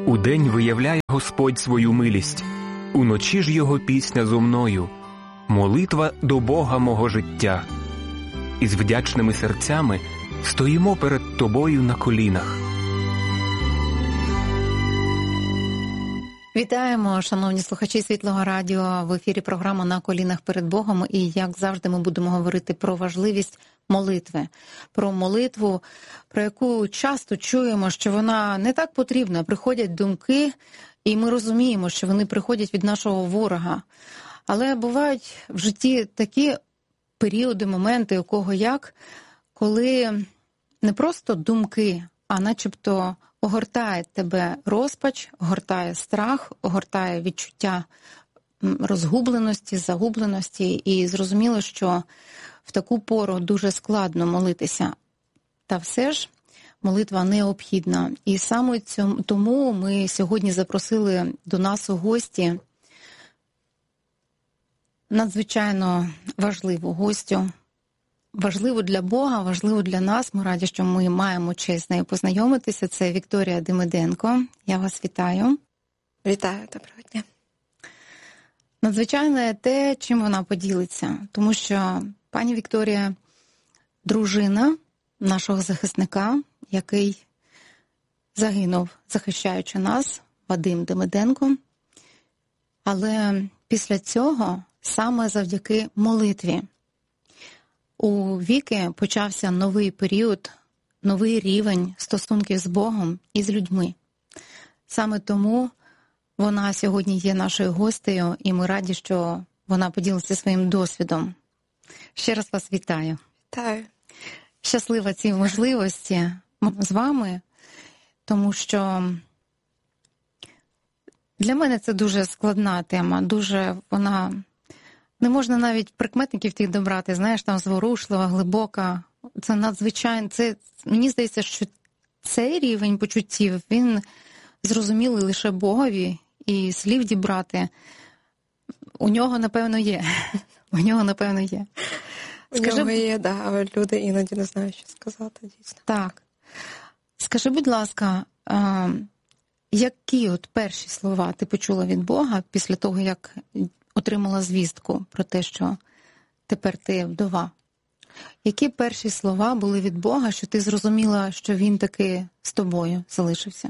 Удень виявляє Господь свою милість, уночі ж його пісня зо мною, молитва до Бога мого життя. Із вдячними серцями стоїмо перед тобою на колінах. Вітаємо, шановні слухачі Світлого Радіо. В ефірі програма «На колінах перед Богом». І, як завжди, ми будемо говорити про важливість молитви. Про молитву, про яку часто чуємо, що вона не так потрібна. Приходять думки, і ми розуміємо, що вони приходять від нашого ворога. Але бувають в житті такі періоди, моменти, у кого як, коли не просто думки, а начебто огортає тебе розпач, огортає страх, огортає відчуття розгубленості, загубленості. І зрозуміло, що в таку пору дуже складно молитися. Та все ж молитва необхідна. І саме тому ми сьогодні запросили до нас у гості надзвичайно важливу гостю. Важливо для Бога, важливо для нас. Ми раді, що ми маємо честь з нею познайомитися. Це Вікторія Демиденко. Я вас вітаю. Вітаю, доброго дня. Надзвичайне те, чим вона поділиться. Тому що пані Вікторія – дружина нашого захисника, який загинув, захищаючи нас, Вадим Демиденко. Але після цього саме завдяки молитві у Віки почався новий період, новий рівень стосунків з Богом і з людьми. Саме тому вона сьогодні є нашою гостею, і ми раді, що вона поділиться своїм досвідом. Ще раз вас вітаю. Вітаю. Щаслива цій можливості з вами, тому що для мене це дуже складна тема, дуже вона... Не можна навіть прикметників тих добрати, знаєш, там зворушлива, глибока. Це надзвичайно, мені здається, що цей рівень почуттів, він зрозумілий лише Богові, і слів дібрати у нього, напевно, є. У нього, напевно, є. У нього є, да, а люди іноді не знають, що сказати, дійсно. Так. Скажи, будь ласка, які от перші слова ти почула від Бога після того, як отримала звістку про те, що тепер ти вдова? Які перші слова були від Бога, що ти зрозуміла, що Він таки з тобою залишився?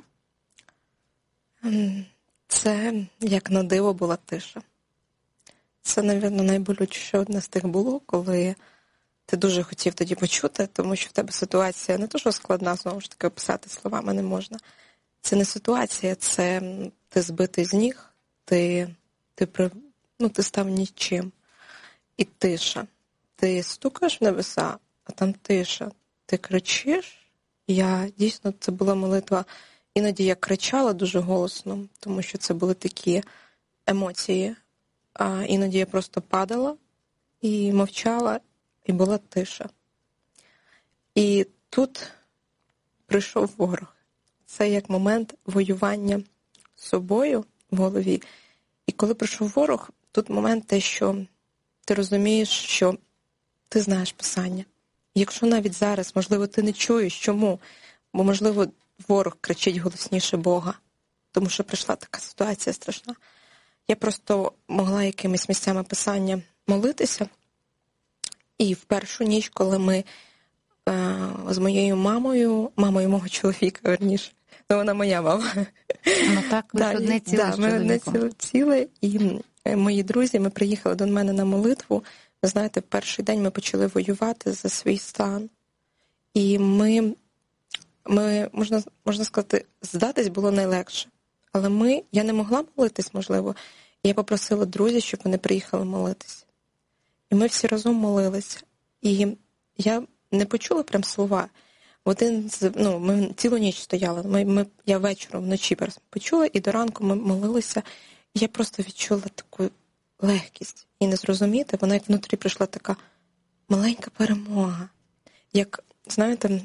Це, як на диво, була тиша. Це, мабуть, найболючіше одне з тих було, коли ти дуже хотів тоді почути, тому що в тебе ситуація не дуже складна, знову ж таки, описати словами не можна. Це не ситуація, це ти збитий з ніг, ти став нічим. І тиша. Ти стукаєш в небеса, а там тиша. Ти кричиш. Дійсно, це була молитва. Іноді я кричала дуже голосно, тому що це були такі емоції. А іноді я просто падала і мовчала, і була тиша. І тут прийшов ворог. Це як момент воювання з собою в голові. І коли прийшов ворог, тут момент те, що ти розумієш, що ти знаєш Писання. Якщо навіть зараз, можливо, ти не чуєш, чому? Бо, можливо, ворог кричить голосніше Бога, тому що прийшла така ситуація страшна. Я просто могла якимись місцями Писання молитися. І в першу ніч, коли ми з моєю мамою мого чоловіка, верніше, вона моя мама. Ну так, ви ж одне ціле з чоловіком. Ми одне ціле, і мої друзі, ми приїхали до мене на молитву. Ви знаєте, перший день ми почали воювати за свій стан. І ми можна сказати, здатись було найлегше. Але я не могла молитись, можливо. І я попросила друзів, щоб вони приїхали молитись. І ми всі разом молилися. І я не почула прям слова. Ми цілу ніч стояли. Я вечором, вночі почула, і до ранку ми молилися. І я просто відчула таку легкість. І не зрозуміти, вона як внутрі прийшла така маленька перемога. Як, знаєте,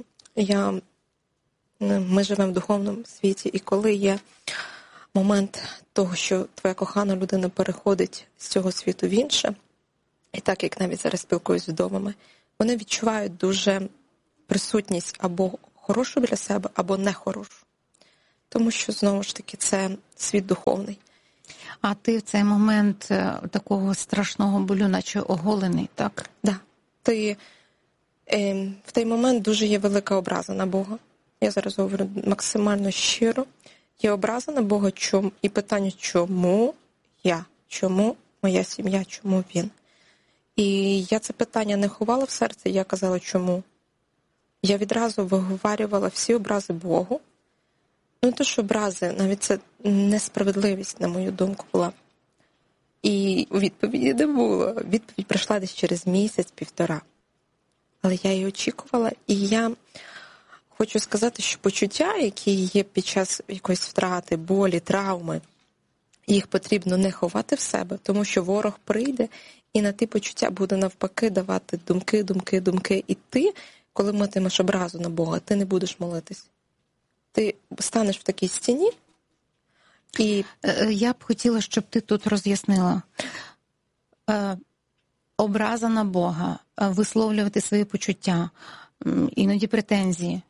ми живемо в духовному світі, і коли є момент того, що твоя кохана людина переходить з цього світу в інше, і так, як навіть зараз спілкуюсь з вдовами, вони відчувають дуже присутність або хорошу для себе, або нехорошу. тому що, знову ж таки, це світ духовний. А ти в цей момент такого страшного болю, наче оголений, так? Да. Ти в той момент дуже є велика образа на Бога. Я зараз говорю максимально щиро. Є образа на Бога, і питання, чому я? Чому моя сім'я? Чому він? І я це питання не ховала в серці, я казала, чому? Я відразу виговарювала всі образи Богу. Не те, що образи, навіть це несправедливість, на мою думку, була. І відповіді не було. Відповідь прийшла десь через місяць-півтора. Але я її очікувала, і я хочу сказати, що почуття, які є під час якоїсь втрати, болі, травми, їх потрібно не ховати в себе, тому що ворог прийде і на ті почуття буде навпаки давати думки. І ти, коли матимеш образу на Бога, ти не будеш молитись. Ти станеш в такій стіні. І я б хотіла, щоб ти тут роз'яснила. Образа на Бога, висловлювати свої почуття, іноді претензії.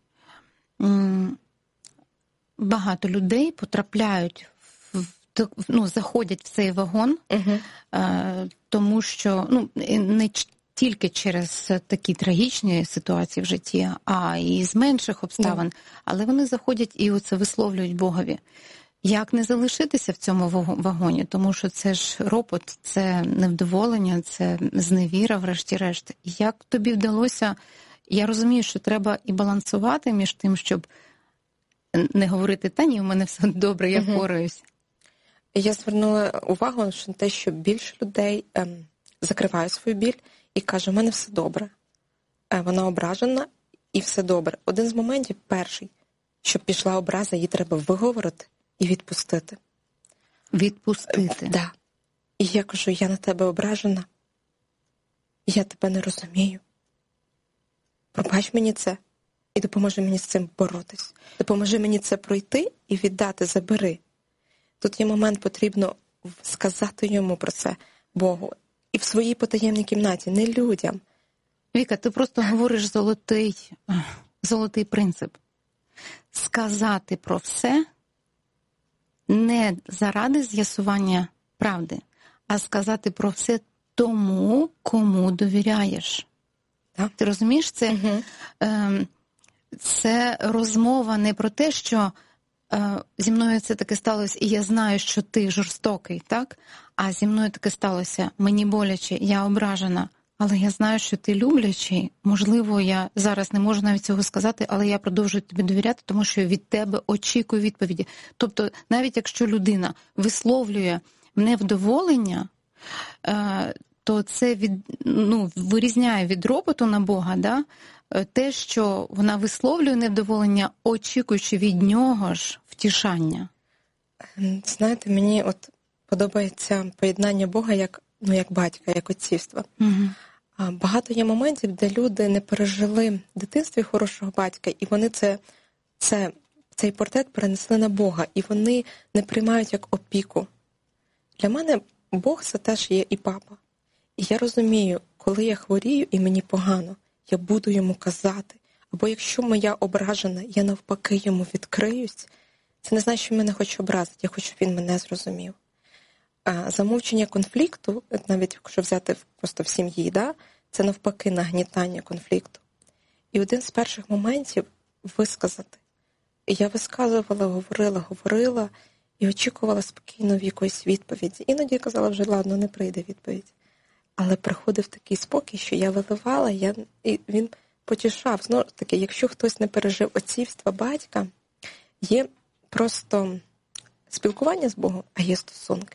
Багато людей потрапляють, заходять в цей вагон, тому що не тільки через такі трагічні ситуації в житті, а і з менших обставин, але вони заходять і оце висловлюють Богові. Як не залишитися в цьому вагоні? Тому що це ж ропот, це невдоволення, це зневіра, врешті-решт. Як тобі вдалося? Я розумію, що треба і балансувати між тим, щоб не говорити, та ні, у мене все добре, я впораюсь. Я звернула увагу на те, що більше людей закриває свою біль і каже, у мене все добре. Вона ображена і все добре. Один з моментів, перший, щоб пішла образа, її треба виговорити і відпустити. Відпустити? Да. І я кажу, я на тебе ображена. Я тебе не розумію. Пробач мені це і допоможи мені з цим боротись. Допоможи мені це пройти і віддати, забери. Тут є момент, потрібно сказати йому про це, Богу. І в своїй потаємній кімнаті, не людям. Віка, ти просто говориш золотий принцип. Сказати про все не заради з'ясування правди, а сказати про все тому, кому довіряєш. Так. Ти розумієш, це розмова не про те, що зі мною це таке сталося, і я знаю, що ти жорстокий, так? А зі мною таке сталося, мені боляче, я ображена, але я знаю, що ти люблячий. Можливо, я зараз не можу навіть цього сказати, але я продовжую тобі довіряти, тому що від тебе очікую відповіді. Тобто, навіть якщо людина висловлює невдоволення, то це вирізняє від ропоту на Бога, да? Те, що вона висловлює невдоволення, очікуючи від нього ж втішання. Знаєте, мені подобається поєднання Бога як батька, як отцівства. Багато є моментів, де люди не пережили в дитинстві хорошого батька, і вони цей портрет перенесли на Бога, і вони не приймають як опіку. Для мене Бог – це теж є і папа. І я розумію, коли я хворію і мені погано, я буду йому казати. Або якщо моя ображена, я навпаки йому відкриюсь. Це не значить, що мене хоче образити, я хочу, щоб він мене зрозумів. Замовчення конфлікту, навіть якщо взяти просто в сім'ї, да, це навпаки нагнітання конфлікту. І один з перших моментів висказати. І я висказувала, говорила і очікувала спокійно в якоїсь відповіді. Іноді я казала вже, ладно, не прийде відповідь. Але приходив такий спокій, що я виливала, і він потішав. Знову таки, якщо хтось не пережив отцівства батька, є просто спілкування з Богом, а є стосунки.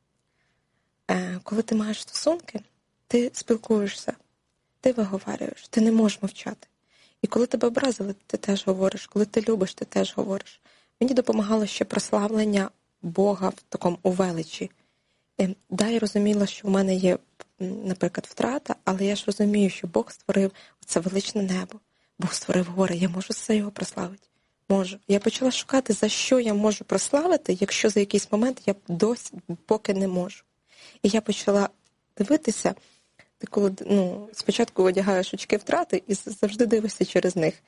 Коли ти маєш стосунки, ти спілкуєшся, ти виговарюєш, ти не можеш мовчати. І коли тебе образили, ти теж говориш. Коли ти любиш, ти теж говориш. Мені допомагало ще прославлення Бога в такому величі. Да, я розуміла, що в мене є, наприклад, втрата, але я ж розумію, що Бог створив це величне небо. Бог створив гори, я можу все його прославити. Можу. Я почала шукати, за що я можу прославити, якщо за якийсь момент я досі поки не можу. І я почала дивитися, ти коли спочатку одягаєш очки втрати і завжди дивишся через них.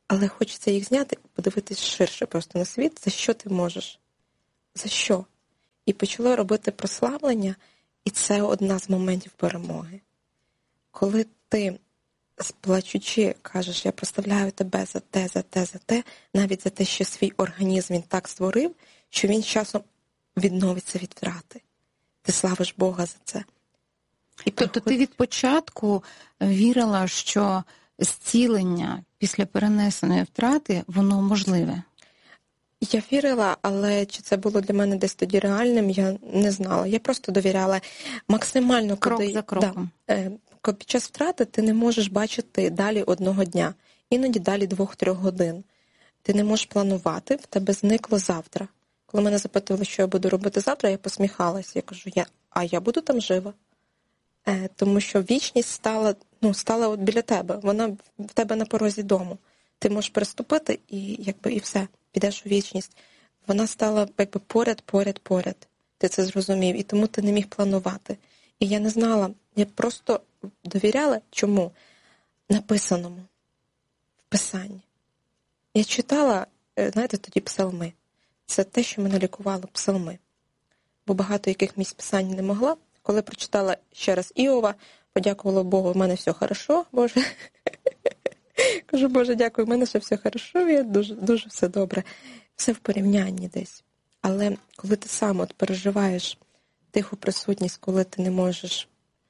Але хочеться їх зняти і подивитись ширше просто на світ, за що ти можеш. За що? І почала робити прославлення, і це одна з моментів перемоги. Коли ти, плачучи, кажеш, я прославляю тебе за те, за те, за те, навіть за те, що свій організм він так створив, що він з часом відновиться від втрати. Ти славиш Бога за це. Тобто ти від початку вірила, що зцілення після перенесеної втрати, воно можливе? Я вірила, але чи це було для мене десь тоді реальним, я не знала. Я просто довіряла максимально. Крок за кроком. Під час втрати ти не можеш бачити далі одного дня, іноді далі 2-3 годин. Ти не можеш планувати, в тебе зникло завтра. Коли мене запитували, що я буду робити завтра, я посміхалася. Я кажу, я буду там жива. Тому що вічність стала от біля тебе. Вона в тебе на порозі дому. Ти можеш переступити і все, підеш у вічність. Вона стала поряд. Ти це зрозумів. І тому ти не міг планувати. І я не знала, я просто довіряла чому? Написаному. В Писанні. Я читала, знаєте, тоді псалми. Це те, що мене лікувало, псалми. Бо багато яких місць Писання не могла. Коли прочитала ще раз Іова, подякувала Богу, в мене все хорошо, Боже. Кажу, Боже, дякую, в мене ще все хорошо, я дуже все добре. Все в порівнянні десь. Але коли ти сам от переживаєш тиху присутність, коли ти не можеш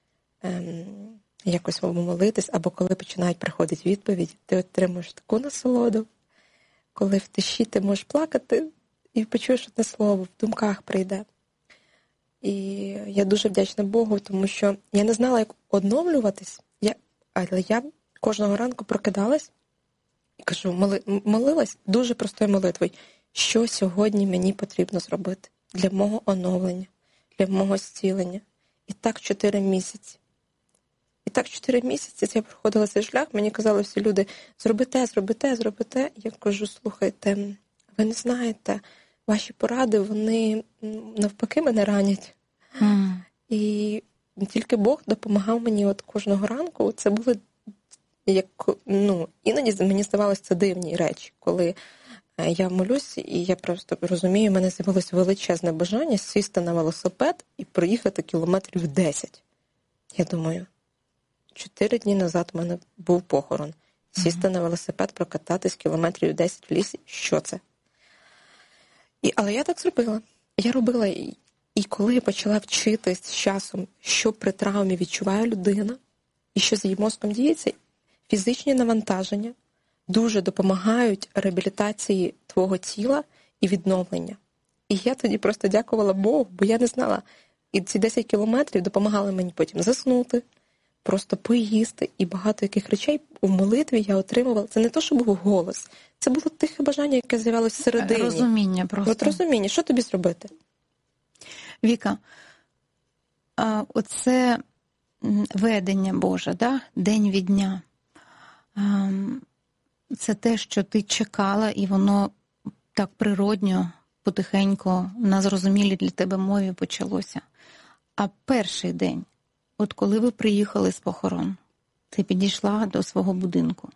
якось молитись, або коли починають приходити відповіді, ти отримуєш таку насолоду, коли в тиші ти можеш плакати і почуєш одне слово, в думках прийде. І я дуже вдячна Богу, тому що я не знала, як оновлюватись, але я кожного ранку прокидалась і кажу, молилась дуже простою молитвою, що сьогодні мені потрібно зробити для мого оновлення, для мого зцілення. І так 4 місяці. І так 4 місяці я проходила цей шлях, мені казали всі люди, зроби те. Я кажу, слухайте, ви не знаєте, ваші поради, вони навпаки мене ранять. І тільки Бог допомагав мені от кожного ранку. Це були, іноді мені здавалося, це дивні речі, коли я молюсь, і я просто розумію, в мене з'явилося величезне бажання сісти на велосипед і проїхати кілометрів 10. Я думаю, 4 дні назад у мене був похорон. Сісти на велосипед, прокататись кілометрів 10 в лісі. Що це? Але я так зробила. Я робила, і коли я почала вчитись з часом, що при травмі відчуває людина, і що з її мозком діється, фізичні навантаження дуже допомагають реабілітації твого тіла і відновлення. І я тоді просто дякувала Богу, бо я не знала. І ці 10 кілометрів допомагали мені потім заснути, просто поїсти. І багато яких речей у молитві я отримувала. Це не то, що був голос. Це було тихе бажання, яке з'явилося всередині. Розуміння просто. От розуміння. Що тобі зробити? Віка, оце ведення Боже, да? День від дня. Це те, що ти чекала, і воно так природньо, потихеньку, на зрозумілій для тебе мові почалося. А перший день, от коли ви приїхали з похорон, ти підійшла до свого будинку.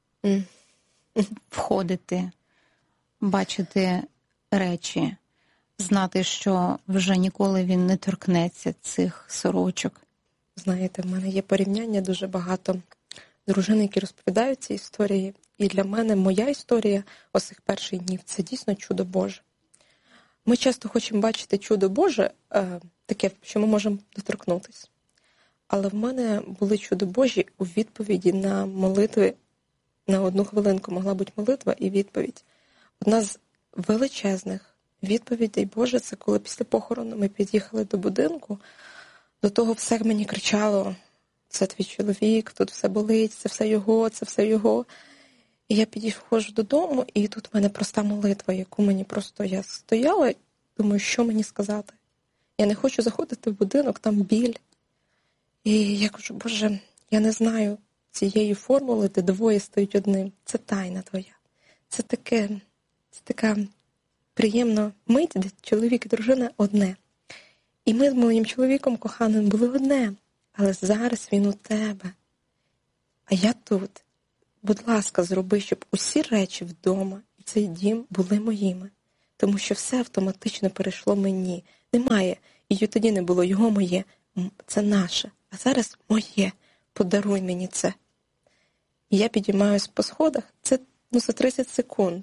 Входити, бачити речі, знати, що вже ніколи він не торкнеться цих сорочок. Знаєте, в мене є порівняння дуже багато дружин, які розповідають ці історії. І для мене моя історія оцих перших днів – це дійсно чудо Боже. Ми часто хочемо бачити чудо Боже, таке, що ми можемо доторкнутися. Але в мене були чудо Божі у відповіді на молитви. На 1 хвилинку могла бути молитва і відповідь. Одна з величезних відповідей Боже, це коли після похорону ми під'їхали до будинку, до того все мені кричало, це твій чоловік, тут все болить, це все його. І я підходжу додому, і тут в мене проста молитва, яку мені просто, я стояла, думаю, що мені сказати. Я не хочу заходити в будинок, там біль. І я кажу, Боже, я не знаю цієї формули, де двоє стають одним. Це тайна твоя. Це така приємна мить, де чоловік і дружина одне. І ми з моїм чоловіком коханим були одне, але зараз він у тебе. А я тут. будь ласка, зроби, щоб усі речі вдома і цей дім були моїми. Тому що все автоматично перейшло мені. Немає. І тоді не було його моє. Це наше. А зараз моє. Подаруй мені це. І я підіймаюсь по сходах. Це за 30 секунд.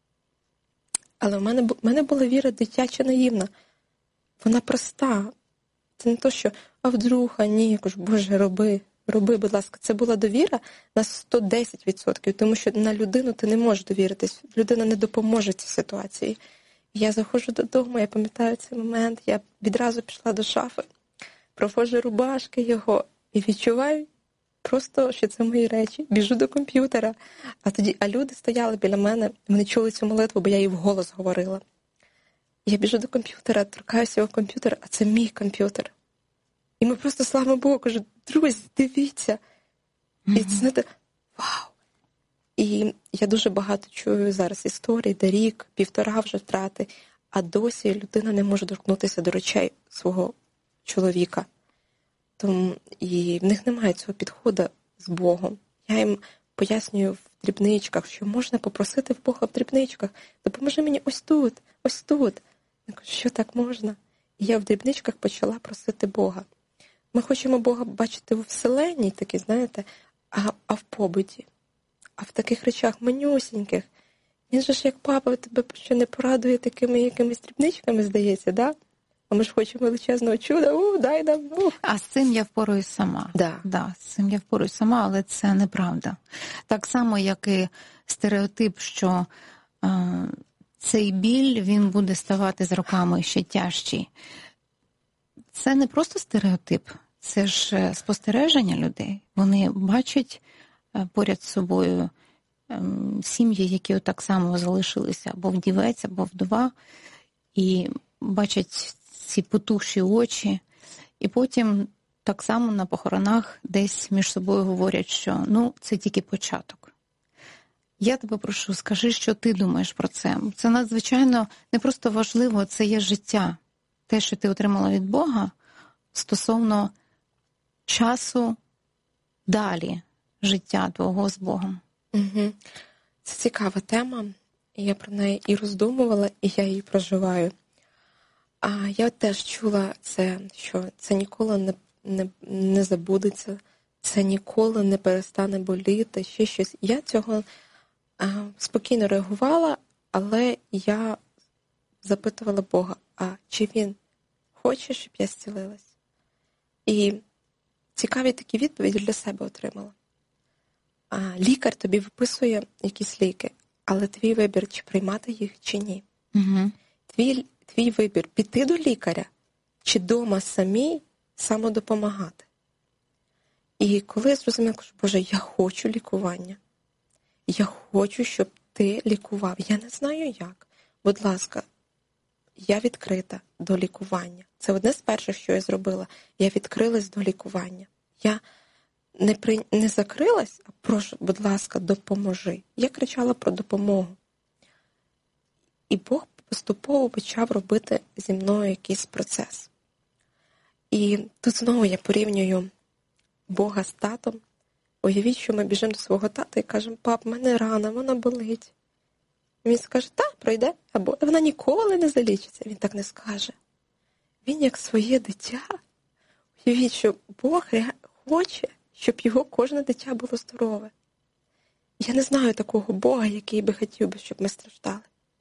Але в мене була віра дитяча, наївна. Вона проста. Це не то, що, а вдруг, а ні, я кажу, Боже, роби, будь ласка. Це була довіра на 110%, тому що на людину ти не можеш довіритись. Людина не допоможе цій ситуації. Я заходжу додому, я пам'ятаю цей момент, я відразу пішла до шафи, проводжу рубашки його і відчуваю просто, що це мої речі. Біжу до комп'ютера, а люди стояли біля мене, вони чули цю молитву, бо я її вголос говорила. Я біжу до комп'ютера, торкаюся його комп'ютера, а це мій комп'ютер. І ми просто, слава Богу, кажу, друзі, дивіться. І це, знаєте, вау! І я дуже багато чую зараз історій, де рік, 1,5 вже втрати, а досі людина не може доторкнутися до речей свого чоловіка. Тому і в них немає цього підходу з Богом. Я їм пояснюю в дрібничках, що можна попросити в Бога в дрібничках. Допоможи мені ось тут, ось тут. Я кажу, що так можна? І я в дрібничках почала просити Бога. Ми хочемо Бога бачити у вселенній, такі, знаєте, а в побуті. А в таких речах манюсіньких. Він же ж як папа тебе що не порадує такими якимись дрібничками, здається, да? А ми ж хочемо величезного чуда, дай нам Бог. А з цим я впораюсь сама. Да. З цим я впораюсь сама, але це неправда. Так само, як і стереотип, що цей біль, він буде ставати з роками ще тяжчий. Це не просто стереотип, це ж спостереження людей. Вони бачать поряд з собою сім'ї, які так само залишилися або вдівець, або вдова, і бачать ці потухші очі, і потім так само на похоронах десь між собою говорять, що це тільки початок. Я тебе прошу, скажи, що ти думаєш про це. Це надзвичайно не просто важливо, це є життя. Те, що ти отримала від Бога, стосовно часу далі життя твого з Богом. Угу. Це цікава тема, і я про неї і роздумувала, і я її проживаю. А я теж чула це, що це ніколи не забудеться, це ніколи не перестане боліти, ще щось. Я цього спокійно реагувала, але я запитувала Бога, а чи Він хоче, щоб я зцілилась? І цікаві такі відповіді для себе отримала. Лікар тобі виписує якісь ліки, але твій вибір, чи приймати їх, чи ні. Угу. Твій вибір – піти до лікаря, чи дома самій самодопомагати. І коли я зрозуміла, кажу, Боже, я хочу лікування. Я хочу, щоб ти лікував. Я не знаю як. Будь ласка, я відкрита до лікування. Це одне з перших, що я зробила. Я відкрилась до лікування. Я не закрилась, а прошу, будь ласка, допоможи. Я кричала про допомогу. І Бог поступово почав робити зі мною якийсь процес. І тут знову я порівнюю Бога з татом. Уявіть, що ми біжимо до свого тата і кажемо, пап, в мене рана, вона болить. Він скаже, пройде, або вона ніколи не залічиться. Він так не скаже. Він як своє дитя. Уявіть, що Бог хоче, щоб його кожне дитя було здорове. Я не знаю такого Бога, який би хотів би, щоб ми страждали.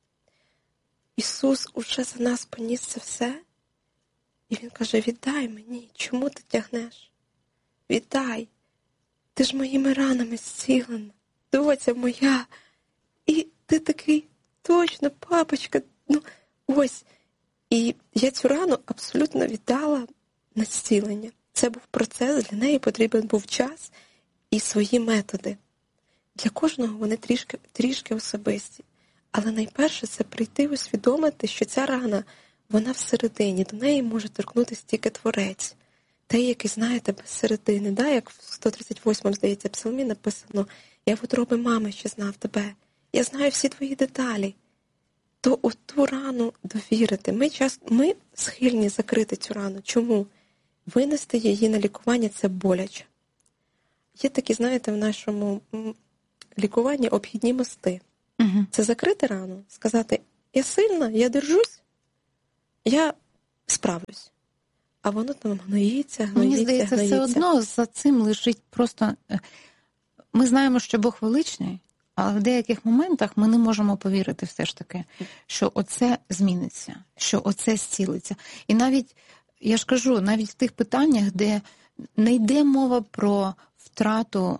Ісус уже за нас поніс це все. І Він каже, віддай мені, чому ти тягнеш? Віддай. Ти ж моїми ранами зцілена, доця моя. І ти такий, точно, папочка, ось. І я цю рану абсолютно віддала на зцілення. Це був процес, для неї потрібен був час і свої методи. Для кожного вони трішки особисті. Але найперше це прийти усвідомити, що ця рана, вона всередині, до неї може торкнутися тільки Творець. Той, який знає тебе зсередини, як в 138-му, здається, псалмі написано, я в утробі мами ще знав тебе, я знаю всі твої деталі. То у ту рану довірити. Ми схильні закрити цю рану. Чому? Винести її на лікування – це боляче. Є такі, знаєте, в нашому лікування обхідні мости. Угу. Це закрити рану, сказати, я сильна, я держусь, я справлюсь. А воно там гноїться. Мені здається, все одно за цим лежить просто... Ми знаємо, що Бог величний, але в деяких моментах ми не можемо повірити все ж таки, що оце зміниться, що оце зцілиться. І навіть, я ж кажу, навіть в тих питаннях, де не йде мова про втрату,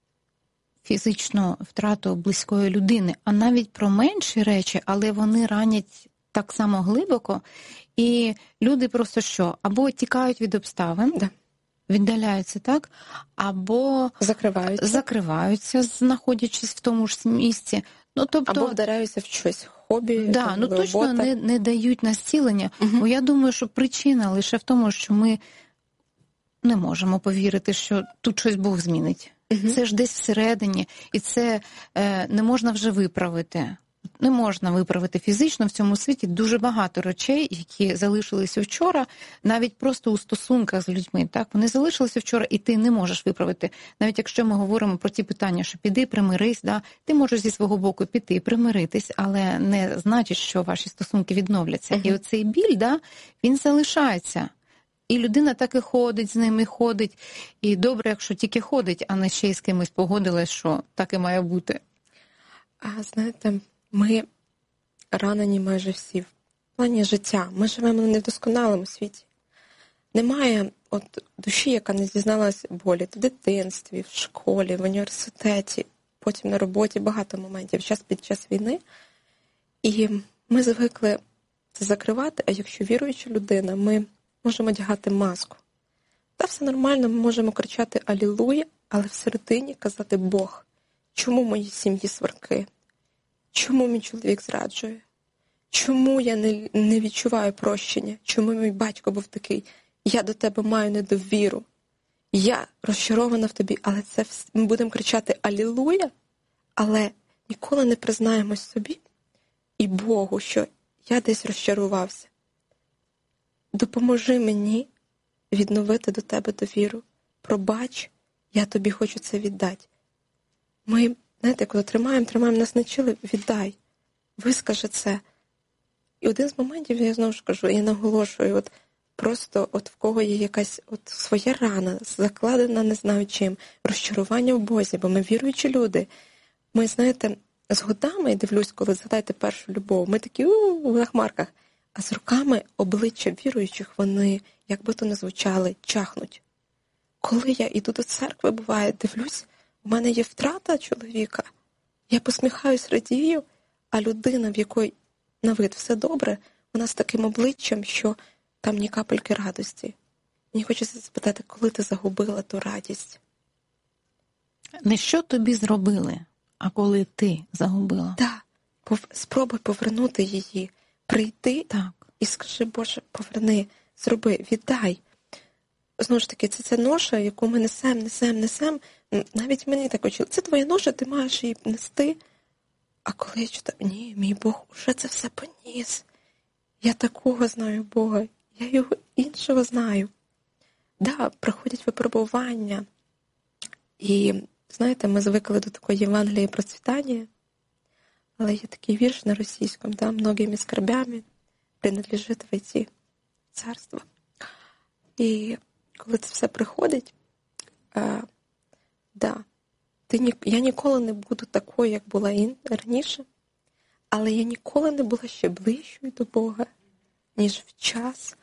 фізичну втрату близької людини, а навіть про менші речі, але вони ранять так само глибоко, і люди просто що? Або тікають від обставин, да. Віддаляються, так? Або закриваються, знаходячись в тому ж місці. Ну, тобто, або вдаряються в щось хобі, да, ну, точно не дають на зцілення. Бо я думаю, що причина лише в тому, що ми не можемо повірити, що тут щось Бог змінить. Це ж десь всередині, і це не можна вже виправити. Не можна виправити фізично в цьому світі дуже багато речей, які залишилися вчора, навіть просто у стосунках з людьми. Так, вони залишилися вчора, і ти не можеш виправити. Навіть якщо ми говоримо про ті питання, що піди, примирись, да, ти можеш зі свого боку піти, примиритись, але не значить, що ваші стосунки відновляться. І оцей біль, да, він залишається. І людина так і ходить з ними, ходить. І добре, якщо тільки ходить, а не ще й з кимось погодилась, що так і має бути. А знаєте, ми ранені майже всі в плані життя. Ми живемо в недосконалому світі. Немає от душі, яка не зізналась болі в дитинстві, в школі, в університеті, потім на роботі, багато моментів, під час війни. І ми звикли це закривати, а якщо віруюча людина, ми можемо одягати маску. Та все нормально, ми можемо кричати «Алілуя», але всередині казати «Бог, чому в моїй сім'ї сварки? Чому мій чоловік зраджує? Чому я не відчуваю прощення? Чому мій батько був такий? Я до тебе маю недовіру. Я розчарована в тобі, але це ми будемо кричати «Алілуя», але ніколи не признаємось собі і Богу, що я десь розчарувався. Допоможи мені відновити до тебе довіру. Пробач, я тобі хочу це віддати. Ми, знаєте, коли тримаємо, нас навчили, віддай, вискажи це. І один з моментів, я знову ж кажу, я наголошую, от просто от в кого є якась от своя рана, закладена не знаю чим, розчарування в Бозі, бо ми віруючі люди. Ми, знаєте, з годами, дивлюсь, коли згадаєте першу любов, ми такі на хмарках, а з роками обличчя віруючих, вони, як би то не звучали, чахнуть. Коли я йду до церкви, буває, дивлюсь, у мене є втрата чоловіка, я посміхаюсь, радію, а людина, в якої на вид все добре, вона з таким обличчям, що там ні капельки радості. Мені хочеться спитати, коли ти загубила ту радість? Не що тобі зробили, а коли ти загубила. Так, спробуй повернути її, прийти так. І скажи, Боже, поверни, зроби, віддай. Знову ж таки, це ноша, яку ми несем. Навіть мені так очі. Це твоя ноша, ти маєш її нести. А коли я читаю, ні, мій Бог уже це все поніс. Я такого знаю Бога, я його іншого знаю. Да, приходять випробування. І, знаєте, ми звикли до такої Євангелії процвітання, але є такий вірш на російському, да, «Многими скорбями принадлежить войти в царство». І коли це все приходить, я ніколи не буду такою, як була раніше, але я ніколи не була ще ближчою до Бога, ніж в час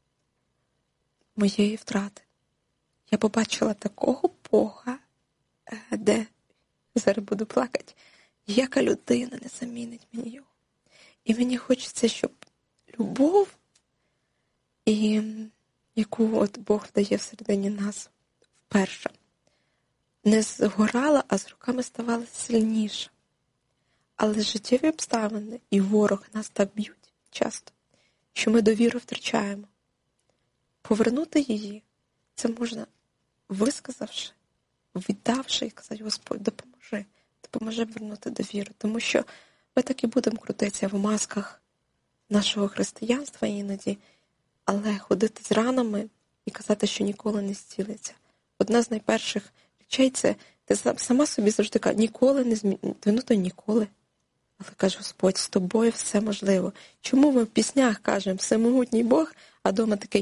моєї втрати. Я побачила такого Бога, де, зараз буду плакати, яка людина не замінить мені його. І мені хочеться, щоб любов, і яку от Бог дає всередині нас вперше, не згорала, а з роками ставала сильніша. Але життєві обставини і ворог нас так б'ють часто, що ми довіру втрачаємо. Повернути її, це можна, висказавши, віддавши і казати, Господь, допоможи вернути довіру. Тому що ми так і будемо крутитися в масках нашого християнства іноді, але ходити з ранами і казати, що ніколи не зцілиться. Одна з найперших речей – це Ти сама собі завжди кажеш, ніколи не змінити, то ніколи. Але каже Господь, з тобою все можливо. Чому ми в піснях кажемо «Всемогутній Бог», а дома таке